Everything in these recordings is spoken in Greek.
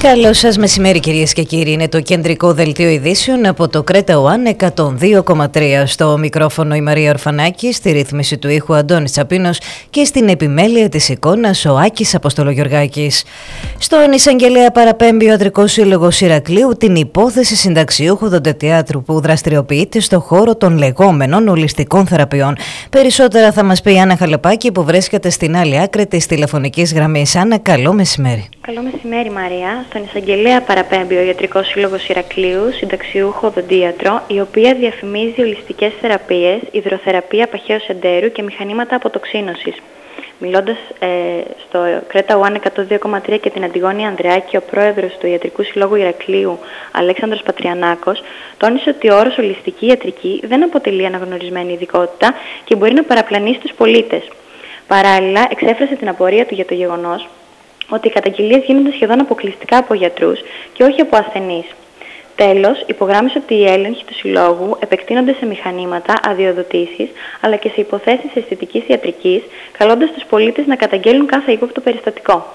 Καλό σας μεσημέρι κυρίες και κύριοι. Είναι το κεντρικό δελτίο ειδήσεων από το Κρέτα Ουάν 102,3. Στο μικρόφωνο η Μαρία Ορφανάκη, στη ρύθμιση του ήχου Αντώνης Τσαπίνος και στην επιμέλεια της εικόνας ο Άκης Αποστολογιοργάκης. Στον εισαγγελέα παραπέμπει ο Ιατρικός Σύλλογος Ηρακλείου την υπόθεση συνταξιούχου δοντοτεάτρου που δραστηριοποιείται στο χώρο των λεγόμενων ολιστικών θεραπείων. Περισσότερα θα μας πει η Άννα Χαλεπάκη που βρίσκεται στην άλλη άκρη της τηλεφωνικής γραμμής. Άννα, καλό μεσημέρι. Καλό μεσημέρι, Μαρία. Στον εισαγγελέα παραπέμπει ο Ιατρικός Σύλλογος Ηρακλείου, συνταξιούχο οδοντίατρο, η οποία διαφημίζει ολιστικές θεραπείες, υδροθεραπεία παχαίου εντέρου και μηχανήματα αποτοξίνωσης. Μιλώντας στο Κρέτα Ουάν 102,3 και την Αντιγόνη Ανδρεάκη, ο πρόεδρος του Ιατρικού Συλλόγου Ηρακλείου, Αλέξανδρος Πατριανάκος, τόνισε ότι ο όρος ολιστική ιατρική δεν αποτελεί αναγνωρισμένη ειδικότητα και μπορεί να παραπλανήσει τους πολίτες. Παράλληλα, εξέφρασε την απορία του για το γεγονός ότι οι καταγγελίες γίνονται σχεδόν αποκλειστικά από γιατρούς και όχι από ασθενείς. Τέλος, υπογράμμισε ότι οι έλεγχοι του Συλλόγου επεκτείνονται σε μηχανήματα, αδειοδοτήσεις, αλλά και σε υποθέσεις αισθητικής ιατρικής, καλώντας τους πολίτες να καταγγέλνουν κάθε ύποπτο περιστατικό.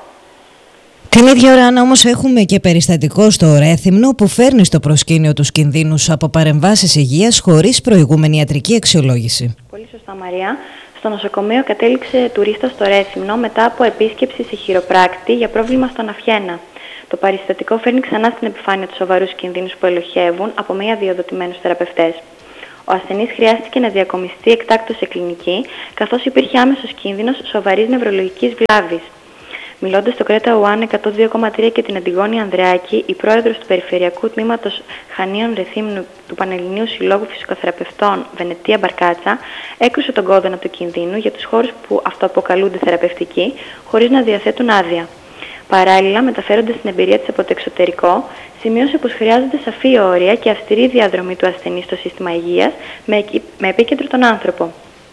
Την ίδια ώρα, Άννα, όμως έχουμε και περιστατικό στο Ρέθυμνο που φέρνει στο προσκήνιο τους κινδύνους από παρεμβάσεις υγείας χωρίς προηγούμενη ιατρική αξιολόγηση. Πολύ σωστά, Μαρία. Στο νοσοκομείο κατέληξε τουρίστα στο Ρέθυμνο μετά από επίσκεψη σε χειροπράκτη για πρόβλημα στον αυχένα. Το περιστατικό φέρνει ξανά στην επιφάνεια τους σοβαρούς κινδύνους που ελοχεύουν από μη αδειοδοτημένους θεραπευτές. Ο ασθενής χρειάστηκε να διακομιστεί εκτάκτως σε κλινική, καθώς υπήρχε άμεσος κίνδυνος σοβαρής νευρολογικής βλάβης. Μιλώντας στο Κρέτα Ουάν 102,3 και την Αντιγόνη Ανδρεάκη, η πρόεδρος του Περιφερειακού Τμήματος Χανίων Ρεθύμνου του Πανελληνίου Συλλόγου Φυσικοθεραπευτών Βενετία Μπαρκάτσα, έκρουσε τον κόδωνα του κινδύνου για τους χώρους που αυτοαποκαλούνται θεραπευτικοί, χωρίς να διαθέτουν άδεια. Παράλληλα, μεταφέροντας την εμπειρία της από το εξωτερικό, σημείωσε πως χρειάζονται σαφή όρια και αυστηρή διαδρομή του ασθενή στο σύστημα υγείας με επίκεντρο τον άνθρωπο.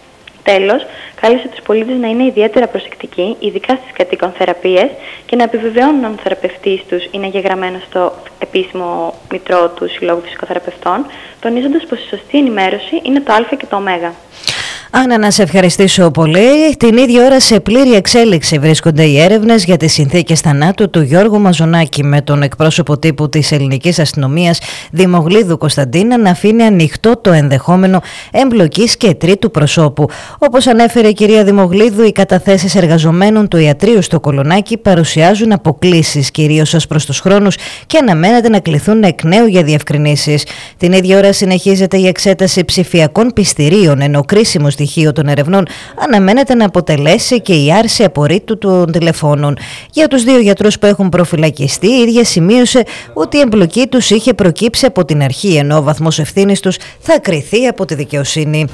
Τέλος, κάλεσε τους πολίτες να είναι ιδιαίτερα προσεκτικοί, ειδικά στις κατοίκων θεραπείες, και να επιβεβαιώνουν αν ο θεραπευτής τους είναι εγγεγραμμένος στο επίσημο μητρό του Συλλόγου Φυσικοθεραπευτών, τονίζοντας πως η σωστή ενημέρωση είναι το Α και το Ω. Άννα, να σε ευχαριστήσω πολύ. Την ίδια ώρα σε πλήρη εξέλιξη βρίσκονται οι έρευνες για τις συνθήκες θανάτου του Γιώργου Μαζονάκη, με τον εκπρόσωπο τύπου της ελληνικής αστυνομίας Δημογλίδου Κωνσταντίνα να αφήνει ανοιχτό το ενδεχόμενο εμπλοκής και τρίτου προσώπου. Όπως ανέφερε η κυρία Δημογλίδου, οι καταθέσεις εργαζομένων του ιατρείου στο Κολονάκι παρουσιάζουν αποκλίσεις, κυρίως ως προς τους χρόνους, και αναμένεται να κληθούν εκ νέου για διευκρινήσεις. Την ίδια ώρα συνεχίζεται η εξέταση ψηφιακών πιστηρίων, ενώ κρίσιμο στοιχείο των ερευνών αναμένεται να αποτελέσει και η άρση απορρίτου των τηλεφώνων. Για τους δύο γιατρούς που έχουν προφυλακιστεί, η ίδια σημείωσε ότι η εμπλοκή τους είχε προκύψει από την αρχή, ενώ ο βαθμός ευθύνης τους θα κριθεί από τη δικαιοσύνη.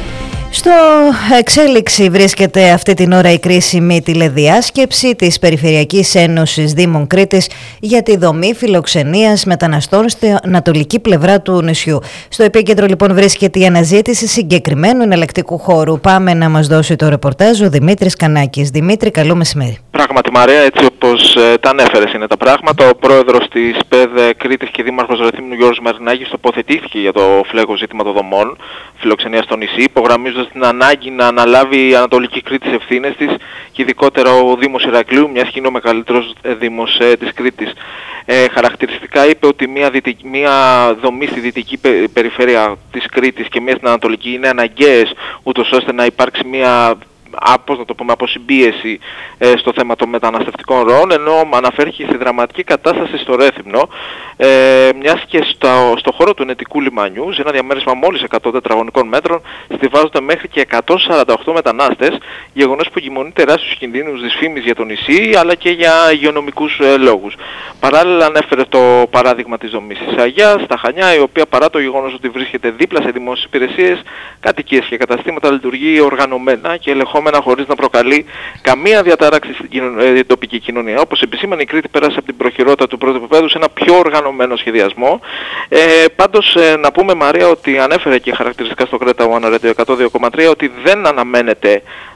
Στο εξέλιξη βρίσκεται αυτή την ώρα η κρίσιμη τηλεδιάσκεψη της Περιφερειακής Ένωσης Δήμων Κρήτης για τη δομή φιλοξενίας μεταναστών στην ανατολική πλευρά του νησιού. Στο επίκεντρο λοιπόν βρίσκεται η αναζήτηση συγκεκριμένου εναλλακτικού χώρου. Πάμε να μας δώσει το ρεπορτάζ ο Δημήτρης Κανάκης. Δημήτρη, καλό μεσημέρι. Πράγματι, Μαρία, έτσι όπως τα ανέφερες είναι τα πράγματα. Ο πρόεδρος της ΠΕΔ Κρήτης και δήμαρχος Ρεθύμνου Γιώργος Μαρινάκης τοποθετήθηκε για το φλέγον ζήτημα των δομών φιλοξενίας στο νησί, υπογραμμίζοντας την ανάγκη να αναλάβει η Ανατολική Κρήτη τις ευθύνες της και ειδικότερα ο Δήμος Ηρακλείου, μιας και είναι ο μεγαλύτερος δήμος της Κρήτης. Χαρακτηριστικά είπε ότι μια δομή στη δυτική περιφέρεια της Κρήτης και μια στην Ανατολική είναι αναγκαίες, ούτως ώστε να υπάρξει μια αποσυμπίεση στο θέμα των μεταναστευτικών ροών, ενώ αναφέρθηκε στη δραματική κατάσταση στο Ρέθυμνο, μιας και στο χώρο του ενετικού λιμανιού, σε ένα διαμέρισμα μόλις 100 τετραγωνικών μέτρων, στιβάζονται μέχρι και 148 μετανάστες, γεγονός που γημονεί τεράστιους κινδύνους δυσφήμισης για το νησί, αλλά και για υγειονομικούς λόγους. Παράλληλα ανέφερε το παράδειγμα της δομής της Αγιάς, στα Χανιά, η οποία παρά το γεγονός ότι βρίσκεται δίπλα σε δημόσιες υπηρεσίες, κατοικίες και καταστήματα, λειτουργεί οργανωμένα και ελεγχόμενα χωρίς να προκαλεί καμία διατάραξη στην τοπική κοινωνία. Όπως επισήμανε, η Κρήτη πέρασε από την προχειρότητα του πρώτου επίπεδου σε ένα πιο οργανωμένο σχεδιασμό. Πάντως να πούμε, Μαρία, ότι ανέφερε και χαρακτηριστικά στο Κρέτα Ουάν 102,3 ότι δεν αναμένεται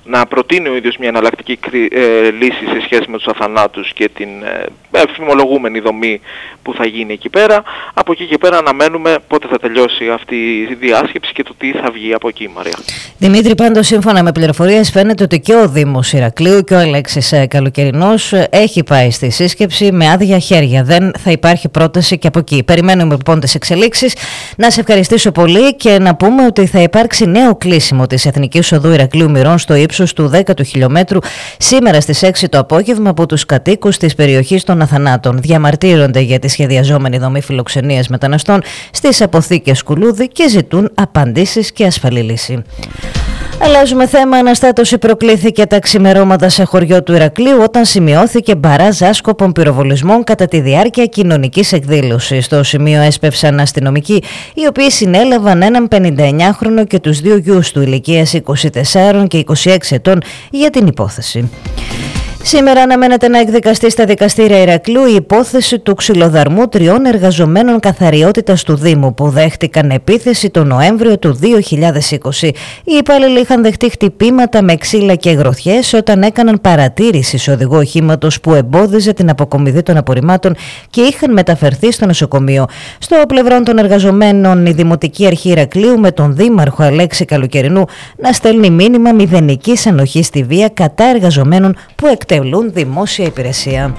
να προτείνει ο ίδιος μια εναλλακτική λύση σε σχέση με τους αθανάτους και την φημολογούμενη δομή που θα γίνει εκεί πέρα. Από εκεί και πέρα αναμένουμε πότε θα τελειώσει αυτή η διάσκεψη και το τι θα βγει από εκεί, Μαρία. Δημήτρη, πάντως σύμφωνα με πληροφορίες φαίνεται ότι και ο Δήμος Ηρακλείου και ο Αλέξης Καλοκαιρινός έχει πάει στη σύσκεψη με άδεια χέρια. Δεν θα υπάρχει πρόταση και από εκεί. Περιμένουμε λοιπόν τις εξελίξεις. Να σε ευχαριστήσω πολύ και να πούμε ότι θα υπάρξει νέο κλείσιμο της Εθνικής Οδού Ηρακλείου Μυρών στο ύψος του 10ου χιλιόμετρου σήμερα στις 6 το απόγευμα από τους κατοίκους της περιοχής των Αθανάτων. Διαμαρτύρονται για τη σχεδιαζόμενη δομή φιλοξενίας μεταναστών στις αποθήκες Κουλούδη και ζητούν απαντήσεις και ασφαλή λύση. Αλλάζουμε θέμα. Αναστάτωση προκλήθηκε τα ξημερώματα σε χωριό του Ηρακλείου όταν σημειώθηκε μπαράζ άσκοπων πυροβολισμών κατά τη διάρκεια κοινωνικής εκδήλωσης. Στο σημείο έσπευσαν αστυνομικοί, οι οποίοι συνέλαβαν έναν 59χρονο και τους δύο γιους του ηλικίας 24 και 26 ετών για την υπόθεση. Σήμερα αναμένεται να εκδικαστεί στα δικαστήρια Ηρακλείου η υπόθεση του ξυλοδαρμού 3 εργαζομένων καθαριότητας του Δήμου που δέχτηκαν επίθεση τον Νοέμβριο του 2020. Οι υπάλληλοι είχαν δεχτεί χτυπήματα με ξύλα και γροθιές όταν έκαναν παρατήρηση σε οδηγό οχήματος που εμπόδιζε την αποκομιδή των απορριμμάτων και είχαν μεταφερθεί στο νοσοκομείο. Στο πλευρό των εργαζομένων, η Δημοτική Αρχή Ηρακλείου με τον Δήμαρχο Αλέξη Καλοκαιρινού να στέλνει μήνυμα μηδενικής ανοχής στη βία κατά εργαζομένων που εκτελούν δημόσια υπηρεσία.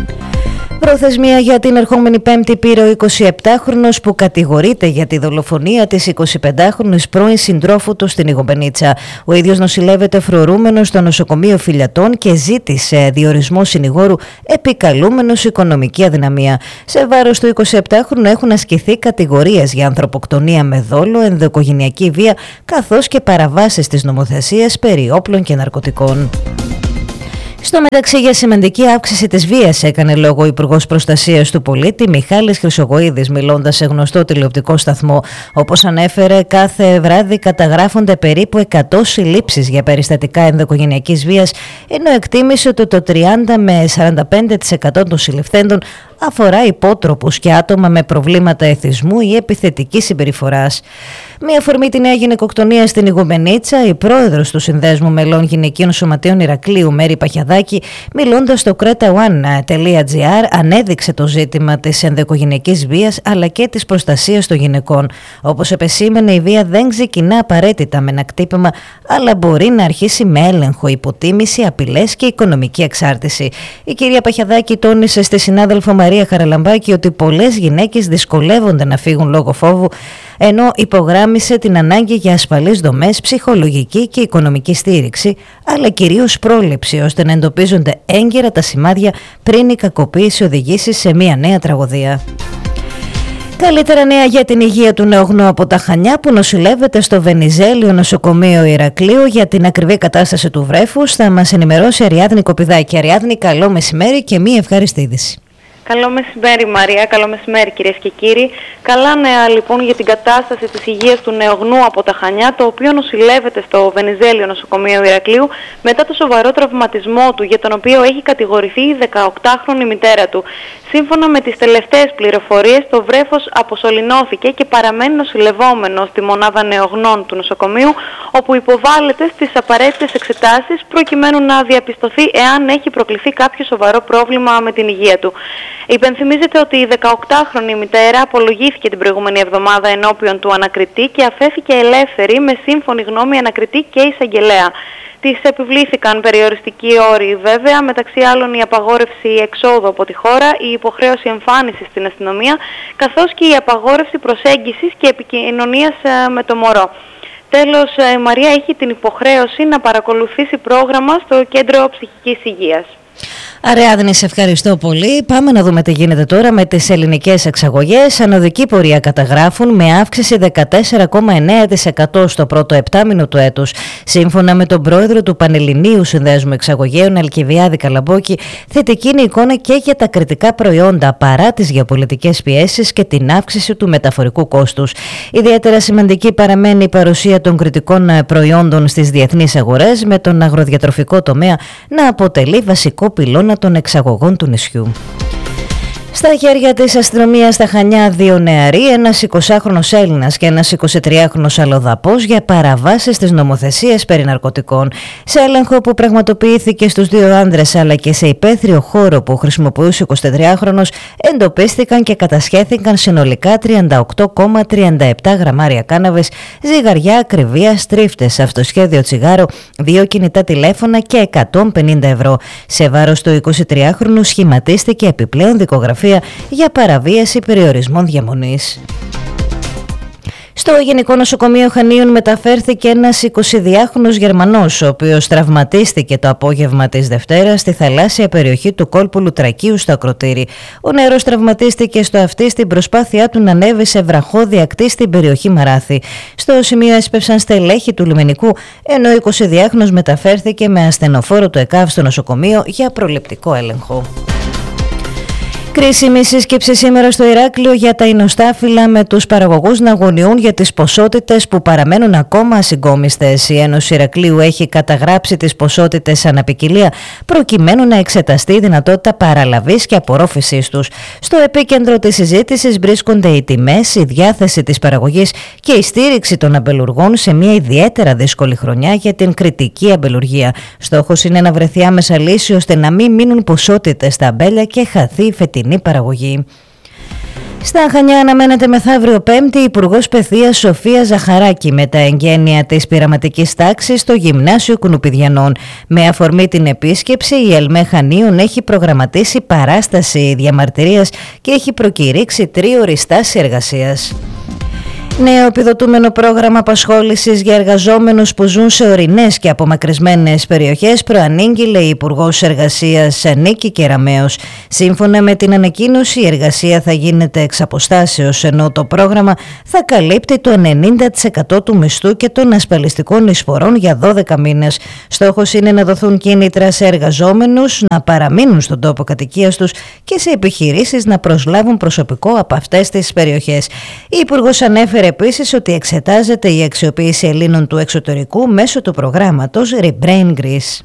Προθεσμία για την ερχόμενη Πέμπτη πήρε ο 27χρονος που κατηγορείται για τη δολοφονία της 25χρονης πρώην συντρόφου του στην Ιγομπενίτσα. Ο ίδιος νοσηλεύεται φρουρούμενος στο νοσοκομείο Φιλιατών και ζήτησε διορισμό συνηγόρου επικαλούμενος οικονομική αδυναμία. Σε βάρος του 27χρονου έχουν ασκηθεί κατηγορίες για ανθρωποκτονία με δόλο, ενδοοικογενειακή βία καθώς και παραβάσεις της νομοθεσίας περί όπλων και ναρκωτικών. Στο μεταξύ, για σημαντική αύξηση της βίας έκανε λόγο ο Υπουργός Προστασίας του Πολίτη Μιχάλης Χρυσογοίδης, μιλώντας σε γνωστό τηλεοπτικό σταθμό. Όπως ανέφερε, κάθε βράδυ καταγράφονται περίπου 100 συλλήψεις για περιστατικά ενδοοικογενειακής βίας, ενώ εκτίμησε ότι το 30 με 45% των συλληφθέντων αφορά υπότροπους και άτομα με προβλήματα εθισμού ή επιθετικής συμπεριφοράς. Με αφορμή τη νέα γυναικοκτονία στην Ιγουμενίτσα, η πρόεδρος του Συνδέσμου Μελών Γυναικείων Σωματείων Ηρακλείου, Μέρη Παχιαδάκη, μιλώντας στο cretaone.gr, ανέδειξε το ζήτημα της ενδοοικογενειακής βίας αλλά και της προστασίας των γυναικών. Όπως επεσήμενε, η βία δεν ξεκινά απαραίτητα με ένα κτύπημα, αλλά μπορεί να αρχίσει με έλεγχο, υποτίμηση, απειλές και οικονομική εξάρτηση. Η κυρία Παχιαδάκη τόνισε στη συνάδελφο Μαρία Χαραλαμπάκη ότι πολλές γυναίκες δυσκολεύονται να φύγουν λόγω φόβου, ενώ υπογράμμισε την ανάγκη για ασφαλείς δομές, ψυχολογική και οικονομική στήριξη, αλλά κυρίως πρόληψη, ώστε να εντοπίζονται έγκαιρα τα σημάδια πριν η κακοποίηση οδηγήσει σε μια νέα τραγωδία. Καλύτερα νέα για την υγεία του νεογνού από τα Χανιά που νοσηλεύεται στο Βενιζέλιο Νοσοκομείο Ηρακλείου. Για την ακριβή κατάσταση του βρέφους θα μας ενημερώσει η Αριάδνη Κοπηδάκη. Αριάδνη, καλό μεσημέρι και μία ευχάριστη είδηση. Καλό μεσημέρι Μαρία, καλό μεσημέρι κυρίες και κύριοι. Καλά νέα λοιπόν για την κατάσταση της υγείας του νεογνού από τα Χανιά, το οποίο νοσηλεύεται στο Βενιζέλιο Νοσοκομείο Ηρακλείου μετά το σοβαρό τραυματισμό του, για τον οποίο έχει κατηγορηθεί η 18χρονη μητέρα του. Σύμφωνα με τις τελευταίες πληροφορίες, το βρέφος αποσωληνώθηκε και παραμένει νοσηλευόμενο στη μονάδα νεογνών του νοσοκομείου, όπου υποβάλλεται στις απαραίτητες εξετάσεις προκειμένου να διαπιστωθεί εάν έχει προκληθεί κάποιο σοβαρό πρόβλημα με την υγεία του. Υπενθυμίζεται ότι η 18χρονη μητέρα απολογήθηκε την προηγούμενη εβδομάδα ενώπιον του ανακριτή και αφέθηκε ελεύθερη με σύμφωνη γνώμη ανακριτή και εισαγγελέα. Της επιβλήθηκαν περιοριστικοί όροι βέβαια, μεταξύ άλλων η απαγόρευση εξόδου από τη χώρα, η υποχρέωση εμφάνισης στην αστυνομία, καθώς και η απαγόρευση προσέγγισης και επικοινωνίας με το μωρό. Τέλος, η Μαρία έχει την υποχρέωση να παρακολουθήσει πρόγραμμα στο Κέντρο Ψυχικής Υγείας. Αριάδνη, σε ευχαριστώ πολύ. Πάμε να δούμε τι γίνεται τώρα με τις ελληνικές εξαγωγές. Ανωδική πορεία καταγράφουν με αύξηση 14,9% στο πρώτο επτάμηνο του έτους. Σύμφωνα με τον πρόεδρο του Πανελληνίου Συνδέσμου Εξαγωγέων, Αλκιβιάδη Καλαμπόκη, θετική είναι η εικόνα και για τα κριτικά προϊόντα παρά τις γεωπολιτικές πιέσεις και την αύξηση του μεταφορικού κόστους. Ιδιαίτερα σημαντική παραμένει η παρουσία των κριτικών προϊόντων στις διεθνείς αγορές, με τον αγροδιατροφικό τομέα να αποτελεί βασικό πυλώνα των εξαγωγών του νησιού. Στα χέρια της αστυνομίας στα Χανιά, 2 νεαροί, ένας 20χρονος Έλληνας και ένας 23χρονος αλλοδαπός για παραβάσεις της νομοθεσίας περί ναρκωτικών. Σε έλεγχο που πραγματοποιήθηκε στους 2 άνδρες αλλά και σε υπαίθριο χώρο που χρησιμοποιούσε ο 23χρονος, εντοπίστηκαν και κατασχέθηκαν συνολικά 38,37 γραμμάρια κάναβης, ζυγαριά ακριβίας, τρίφτες, αυτοσχέδιο τσιγάρο, 2 κινητά τηλέφωνα και 150 ευρώ. Σε βάρος του 23χρονου σχηματίστηκε επιπλέον δικογραφία για παραβίαση περιορισμών διαμονής. Στο Γενικό Νοσοκομείο Χανίων μεταφέρθηκε ένας 22χρονος Γερμανός, ο οποίος τραυματίστηκε το απόγευμα της Δευτέρας στη θαλάσσια περιοχή του κόλπου Λουτρακίου στο Ακροτήρι. Ο νεαρός τραυματίστηκε στο αυτί στην προσπάθειά του να ανέβει σε βραχώδη ακτή στην περιοχή Μαράθη. Στο σημείο έσπευσαν στελέχη του λιμενικού, ενώ ο 22χρονος μεταφέρθηκε με ασθενοφόρο του ΕΚΑΒ στο νοσοκομείο για προληπτικό έλεγχο. Κρίσιμη σύσκεψη σήμερα στο Ηράκλειο για τα εινωστάφυλλα, με τους παραγωγούς να αγωνιούν για τις ποσότητες που παραμένουν ακόμα ασυγκόμιστες. Η Ένωση Ηρακλείου έχει καταγράψει τις ποσότητες αναπικιλία προκειμένου να εξεταστεί η δυνατότητα παραλαβής και απορρόφησής τους. Στο επίκεντρο της συζήτησης βρίσκονται οι τιμές, η διάθεση της παραγωγής και η στήριξη των αμπελουργών σε μια ιδιαίτερα δύσκολη χρονιά για την κριτική αμπελουργία. Στόχος είναι να βρεθεί άμεσα λύση ώστε να μην μείνουν ποσότητες στα αμπέλια και χαθεί η φετινή παραγωγή. Στα Χανιά αναμένεται μεθαύριο Πέμπτη η Υπουργός Παιδείας Σοφία Ζαχαράκη με τα εγγένεια της πειραματικής τάξης στο Γυμνάσιο Κουνουπιδιανών. Με αφορμή την επίσκεψη, η ΕΛΜΕ Χανίων έχει προγραμματίσει παράσταση διαμαρτυρίας και έχει προκηρύξει 3ωρη στάση εργασίας. Νέο επιδοτούμενο πρόγραμμα απασχόλησης για εργαζόμενους που ζουν σε ορεινές και απομακρυσμένες περιοχές προανήγγειλε η Υπουργός Εργασίας Νίκη Κεραμέως. Σύμφωνα με την ανακοίνωση, η εργασία θα γίνεται εξ αποστάσεως, ενώ το πρόγραμμα θα καλύπτει το 90% του μισθού και των ασφαλιστικών εισφορών για 12 μήνες. Στόχος είναι να δοθούν κίνητρα σε εργαζόμενους να παραμείνουν στον τόπο κατοικίας τους και σε επιχειρήσεις να προσλάβουν προσωπικό από αυτές τις περιοχές. Η Υπουργός ανέφερε επίσης ότι εξετάζεται η αξιοποίηση Ελλήνων του εξωτερικού μέσω του προγράμματος Rebrain Greece.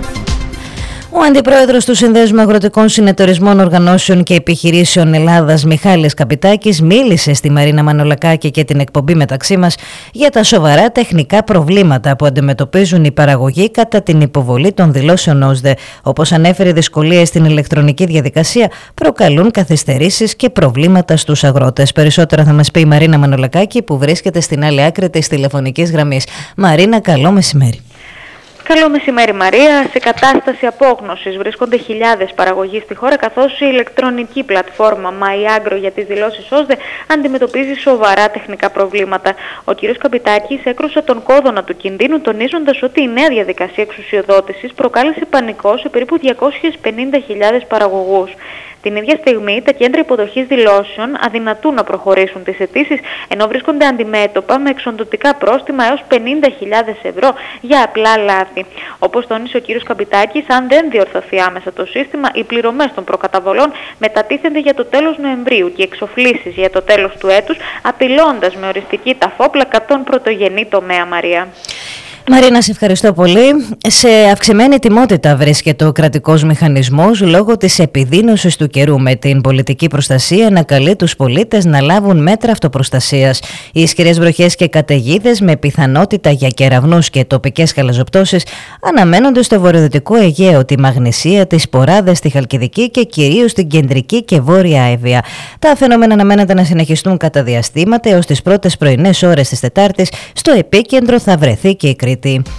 Ο Αντιπρόεδρος του Συνδέσμου Αγροτικών Συνεταιρισμών Οργανώσεων και Επιχειρήσεων Ελλάδας, Μιχάλης Καπιτάκης, μίλησε στη Μαρίνα Μανολακάκη και την εκπομπή Μεταξύ μας για τα σοβαρά τεχνικά προβλήματα που αντιμετωπίζουν οι παραγωγοί κατά την υποβολή των δηλώσεων ΩΣΔΕ. Όπως ανέφερε, δυσκολίες στην ηλεκτρονική διαδικασία προκαλούν καθυστερήσεις και προβλήματα στους αγρότες. Περισσότερα θα μας πει η Μαρίνα Μανολακάκη, που βρίσκεται στην άλλη άκρη της τηλεφωνικής γραμμής. Μαρίνα, καλό μεσημέρι. Καλό μεσημέρι, Μαρία. Σε κατάσταση απόγνωσης βρίσκονται χιλιάδες παραγωγοί στη χώρα, καθώς η ηλεκτρονική πλατφόρμα MyAgro για τις δηλώσεις ΩΣΔΕ αντιμετωπίζει σοβαρά τεχνικά προβλήματα. Ο κ. Καπιτάκης έκρουσε τον κόδωνα του κινδύνου, τονίζοντας ότι η νέα διαδικασία εξουσιοδότησης προκάλεσε πανικό σε περίπου 250.000 παραγωγούς. Την ίδια στιγμή, τα κέντρα υποδοχής δηλώσεων αδυνατούν να προχωρήσουν τις αιτήσεις, ενώ βρίσκονται αντιμέτωπα με εξοντωτικά πρόστιμα έως 50.000 ευρώ για απλά λάθη. Όπως τόνισε ο κ. Καπιτάκης, αν δεν διορθωθεί άμεσα το σύστημα, οι πληρωμές των προκαταβολών μετατίθενται για το τέλος Νοεμβρίου και οι εξοφλήσεις για το τέλος του έτους, απειλώντας με οριστική ταφόπλακα τον πρωτογενή τομέα, Μαρία. Μαρίνα, σε ευχαριστώ πολύ. Σε αυξημένη τιμότητα βρίσκεται ο κρατικός μηχανισμός λόγω της επιδείνωσης του καιρού, με την πολιτική προστασία να καλεί τους πολίτες να λάβουν μέτρα αυτοπροστασίας. Οι ισχυρές βροχές και καταιγίδες με πιθανότητα για κεραυνούς και τοπικές χαλαζοπτώσεις αναμένονται στο βορειοδυτικό Αιγαίο, τη Μαγνησία, τις Ποράδες, τη Χαλκιδική και κυρίως την κεντρική και βόρεια Εύβοια. Τα φαινόμενα αναμένεται να συνεχιστούν κατά διαστήματα έως τις πρώτες πρωινές ώρες της Τετάρτης. Στο επίκεντρο θα βρεθεί και η Κρήτη.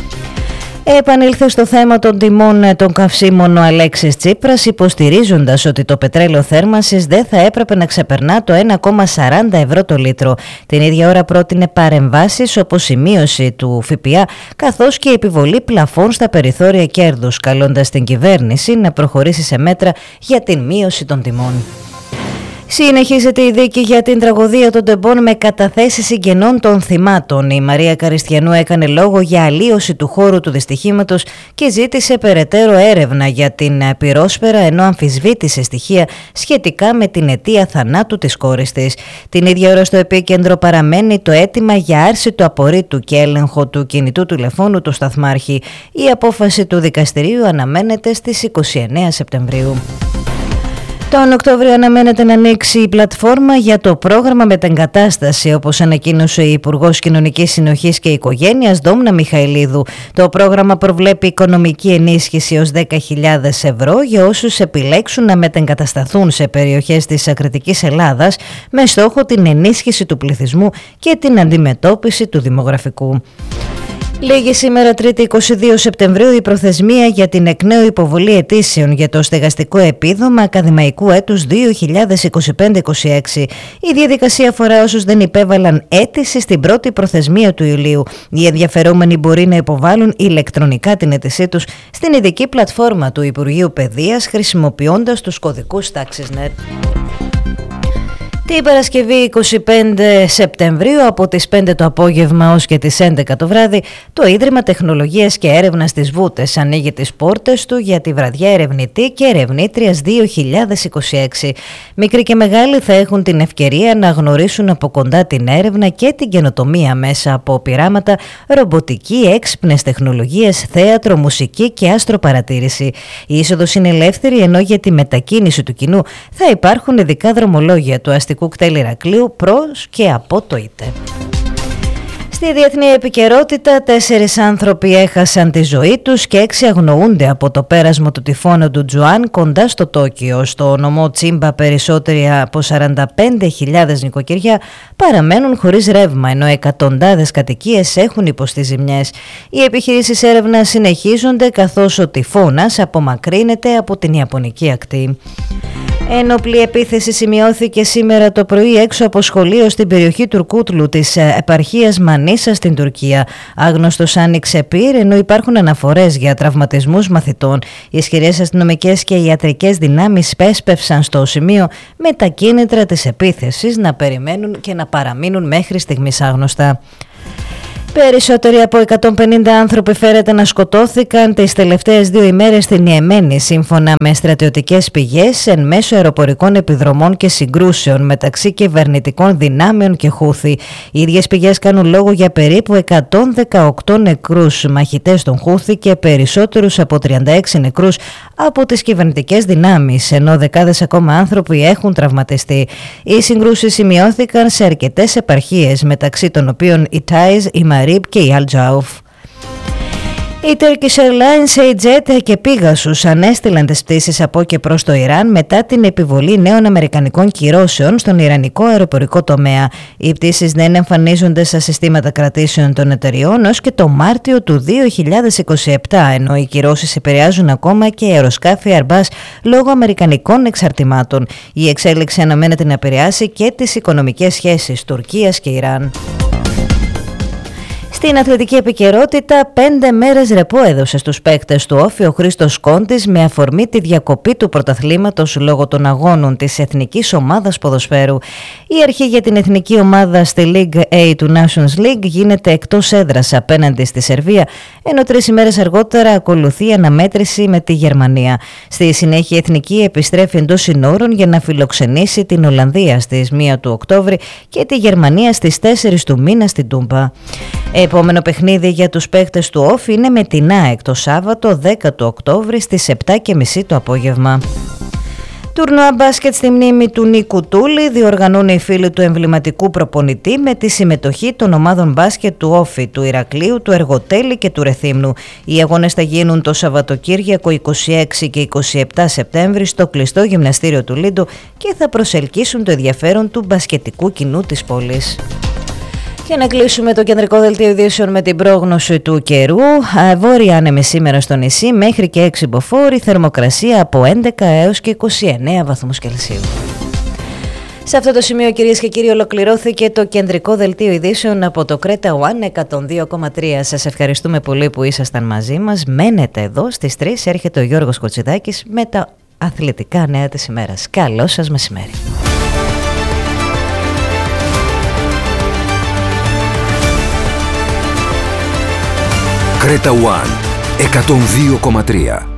Επανήλθε στο θέμα των τιμών των καυσίμων ο Αλέξης Τσίπρας, υποστηρίζοντας ότι το πετρέλαιο θέρμανσης δεν θα έπρεπε να ξεπερνά το 1,40 ευρώ το λίτρο. Την ίδια ώρα πρότεινε παρεμβάσεις όπως η μείωση του ΦΠΑ, καθώς και η επιβολή πλαφών στα περιθώρια κέρδους, καλώντας την κυβέρνηση να προχωρήσει σε μέτρα για την μείωση των τιμών. Συνεχίζεται η δίκη για την τραγωδία των τεμπών με καταθέσεις συγγενών των θυμάτων. Η Μαρία Καριστιανού έκανε λόγο για αλλίωση του χώρου του δυστυχήματος και ζήτησε περαιτέρω έρευνα για την πυρόσφαιρα, ενώ αμφισβήτησε στοιχεία σχετικά με την αιτία θανάτου της κόρης της. Την ίδια ώρα στο επίκεντρο παραμένει το αίτημα για άρση του απορρίτου και έλεγχο του κινητού τηλεφώνου του σταθμάρχη. Η απόφαση του δικαστηρίου αναμένεται στις 29 Σεπτεμβρίου. Τον Οκτώβριο αναμένεται να ανοίξει η πλατφόρμα για το πρόγραμμα μετεγκατάσταση, όπως ανακοίνωσε η Υπουργός Κοινωνικής Συνοχής και Οικογένειας Ντόμνα Μιχαηλίδου. Το πρόγραμμα προβλέπει οικονομική ενίσχυση ως 10.000 ευρώ για όσους επιλέξουν να μετεγκατασταθούν σε περιοχές της Ακριτικής Ελλάδας, με στόχο την ενίσχυση του πληθυσμού και την αντιμετώπιση του δημογραφικού. Λίγη σήμερα, 3η 22 Σεπτεμβρίου, η προθεσμία για την εκ νέου υποβολή αιτήσεων για το στεγαστικό επίδομα ακαδημαϊκού έτους 2025-26. Η διαδικασία αφορά όσους δεν υπέβαλαν αίτηση στην πρώτη προθεσμία του Ιουλίου. Οι ενδιαφερόμενοι μπορεί να υποβάλουν ηλεκτρονικά την αίτησή τους στην ειδική πλατφόρμα του Υπουργείου Παιδείας, χρησιμοποιώντας τους κωδικούς TaxisNet. Την Παρασκευή 25 Σεπτεμβρίου από τις 5 το απόγευμα ως και τις 11 το βράδυ, το Ίδρυμα Τεχνολογίας και Έρευνας της Βούτες ανοίγει τις πόρτες του για τη βραδιά ερευνητή και ερευνήτριας 2026. Μικροί και μεγάλοι θα έχουν την ευκαιρία να γνωρίσουν από κοντά την έρευνα και την καινοτομία μέσα από πειράματα, ρομποτική, έξυπνες τεχνολογίες, θέατρο, μουσική και αστροπαρατήρηση. Η είσοδος είναι ελεύθερη, ενώ για τη μετακίνηση του κοινού θα υπάρχουν ειδικά δρομολόγια του αστικού κτέλ Ηρακλείου προς και από το ΙΤΕ. Στη διεθνή επικαιρότητα, 4 άνθρωποι έχασαν τη ζωή τους και 6 αγνοούνται από το πέρασμα του τυφώνα του Τζουάν κοντά στο Τόκιο. Στο νομό Τσίμπα, περισσότεροι από 45.000 νοικοκυριά παραμένουν χωρίς ρεύμα, ενώ εκατοντάδες κατοικίες έχουν υποστεί ζημιές. Οι επιχειρήσεις έρευνας συνεχίζονται, καθώς ο τυφώνας απομακρύνεται από την Ιαπωνική ακτή. Ένοπλη επίθεση σημειώθηκε σήμερα το πρωί έξω από σχολείο στην περιοχή Τουρκούτλου της επαρχίας Μανίσα στην Τουρκία. Άγνωστος άνοιξε πυρ, ενώ υπάρχουν αναφορές για τραυματισμούς μαθητών. Οι ισχυρές αστυνομικές και ιατρικές δυνάμεις πέσπευσαν στο σημείο με τα κίνητρα της επίθεσης να περιμένουν και να παραμείνουν μέχρι στιγμής άγνωστα. Περισσότεροι από 150 άνθρωποι φέρεται να σκοτώθηκαν τις τελευταίες 2 ημέρες στην Ιεμένη, σύμφωνα με στρατιωτικές πηγές, εν μέσω αεροπορικών επιδρομών και συγκρούσεων μεταξύ κυβερνητικών δυνάμεων και Χούθη. Οι ίδιες πηγές κάνουν λόγο για περίπου 118 νεκρούς μαχητές των Χούθη και περισσότερους από 36 νεκρούς από τις κυβερνητικές δυνάμεις, ενώ δεκάδες ακόμα άνθρωποι έχουν τραυματιστεί. Οι συγκρούσεις σημειώθηκαν σε αρκετές επαρχίες, μεταξύ των οποίων η Τάιζ, η Μαρίμπ και η Αλτζάουφ. Η Turkish Airlines, η Jet και Pegasus ανέστηλαν τις πτήσεις από και προς το Ιράν μετά την επιβολή νέων αμερικανικών κυρώσεων στον ιρανικό αεροπορικό τομέα. Οι πτήσεις δεν εμφανίζονται στα συστήματα κρατήσεων των εταιριών ως και το Μάρτιο του 2027, ενώ οι κυρώσεις επηρεάζουν ακόμα και αεροσκάφη Airbus λόγω αμερικανικών εξαρτημάτων. Η εξέλιξη αναμένεται να επηρεάσει και τις οικονομικές σχέσεις Τουρκίας και Ιράν. Στην αθλητική επικαιρότητα, 5 μέρες ρεπό έδωσε στους παίκτες του Όφη ο Χρήστος Κόντης με αφορμή τη διακοπή του πρωταθλήματος λόγω των αγώνων της Εθνικής Ομάδας Ποδοσφαίρου. Η αρχή για την Εθνική Ομάδα στη League A του Nations League γίνεται εκτός έδρας απέναντι στη Σερβία, ενώ 3 ημέρες αργότερα ακολουθεί η αναμέτρηση με τη Γερμανία. Στη συνέχεια η Εθνική επιστρέφει εντός συνόρων για να φιλοξενήσει την Ολλανδία στις 1 του Οκτώβρη και τη Γερμανία στις 4 του μήνα στην Τούμπα. Επόμενο παιχνίδι για τους παίκτες του Όφη είναι με την ΑΕΚ το Σάββατο 10 του Οκτώβρη στις 7:30 το απόγευμα. Τουρνουά μπάσκετ στη μνήμη του Νίκου Τούλη διοργανώνει οι φίλοι του εμβληματικού προπονητή με τη συμμετοχή των ομάδων μπάσκετ του Όφη, του Ηρακλείου, του Εργοτέλη και του Ρεθύμνου. Οι αγώνες θα γίνουν το Σαββατοκύριακο 26 και 27 Σεπτέμβρη στο κλειστό γυμναστήριο του Λίντο και θα προσελκύσουν το ενδιαφέρον του μπασκετικού κοινού της πόλης. Και να κλείσουμε το κεντρικό δελτίο ειδήσεων με την πρόγνωση του καιρού. Βόρεια άνεμη σήμερα στο νησί μέχρι και 6 μποφόρ, θερμοκρασία από 11 έως και 29 βαθμούς Κελσίου. Σε αυτό το σημείο, κυρίες και κύριοι, ολοκληρώθηκε το κεντρικό δελτίο ειδήσεων από το Κρέτα One 102,3. Σας ευχαριστούμε πολύ που ήσασταν μαζί μας. Μένετε εδώ, στις 3 έρχεται ο Γιώργος Κοτσιδάκης με τα αθλητικά νέα της ημέρας. Καλό σας μεσημέρι. Κρέτα One 102,3.